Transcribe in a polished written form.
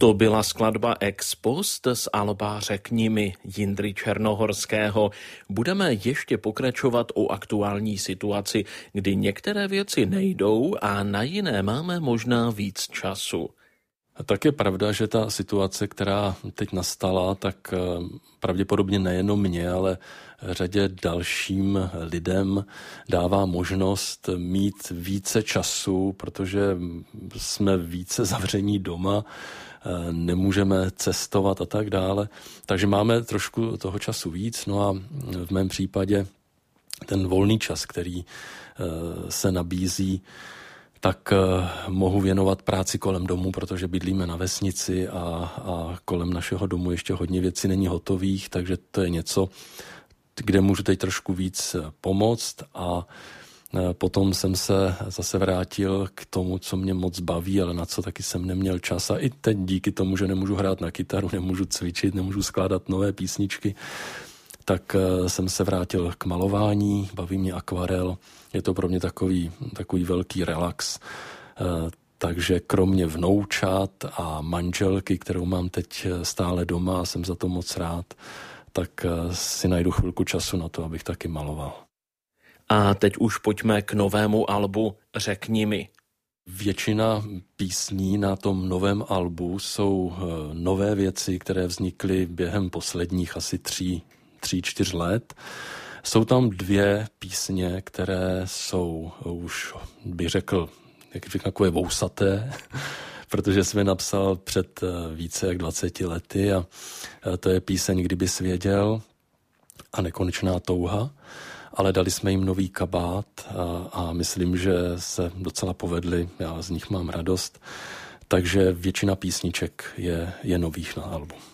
To byla skladba Ex Post z alba Řekni mi Jindry Černohorského. Budeme ještě pokračovat o aktuální situaci, kdy některé věci nejdou a na jiné máme možná víc času. A tak je pravda, že ta situace, která teď nastala, tak pravděpodobně nejenom mě, ale řadě dalším lidem dává možnost mít více času, protože jsme více zavření doma, nemůžeme cestovat a tak dále. Takže máme trošku toho času víc. No a v mém případě ten volný čas, který se nabízí, tak mohu věnovat práci kolem domu, protože bydlíme na vesnici a kolem našeho domu ještě hodně věcí není hotových, takže to je něco, kde můžu teď trošku víc pomoct a potom jsem se zase vrátil k tomu, co mě moc baví, ale na co taky jsem neměl čas a i teď díky tomu, že nemůžu hrát na kytaru, nemůžu cvičit, nemůžu skládat nové písničky, tak jsem se vrátil k malování, baví mě akvarel, je to pro mě takový velký relax, takže kromě vnoučat a manželky, kterou mám teď stále doma a jsem za to moc rád, tak si najdu chvilku času na to, abych taky maloval. A teď už pojďme k novému albu Řekni mi. Většina písní na tom novém albu jsou nové věci, které vznikly během posledních asi 3-4 let. Jsou tam 2 písně, které jsou už, bych řekl, takové vousaté, protože jsem je napsal před více jak 20 lety a to je píseň Kdybys věděl a Nekonečná touha, ale dali jsme jim nový kabát a myslím, že se docela povedli, já z nich mám radost, takže většina písniček je nových na albu.